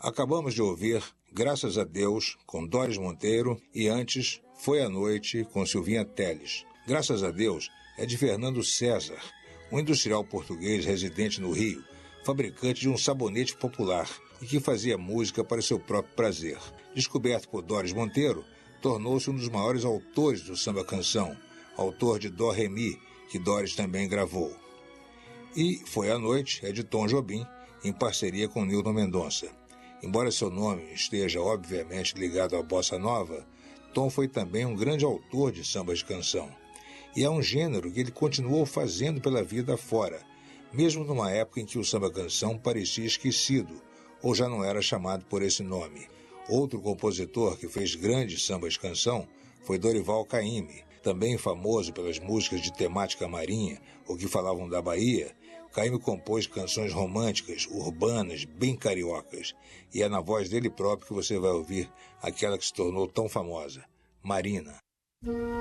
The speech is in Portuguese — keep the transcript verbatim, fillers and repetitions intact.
Acabamos de ouvir Graças a Deus, com Doris Monteiro, e antes Foi a Noite, com Silvinha Telles. Graças a Deus é de Fernando César, um industrial português residente no Rio, fabricante de um sabonete popular e que fazia música para seu próprio prazer. Descoberto por Doris Monteiro, tornou-se um dos maiores autores do samba-canção, autor de Dó Ré Mi, que Doris também gravou. E Foi a Noite é de Tom Jobim, em parceria com Nilton Mendonça. Embora seu nome esteja obviamente ligado à bossa nova, Tom foi também um grande autor de sambas de canção. E é um gênero que ele continuou fazendo pela vida afora, mesmo numa época em que o samba-canção parecia esquecido, ou já não era chamado por esse nome. Outro compositor que fez grandes sambas de canção foi Dorival Caymmi, também famoso pelas músicas de temática marinha ou que falavam da Bahia. Caymmi compôs canções românticas, urbanas, bem cariocas, e é na voz dele próprio que você vai ouvir aquela que se tornou tão famosa, Marina.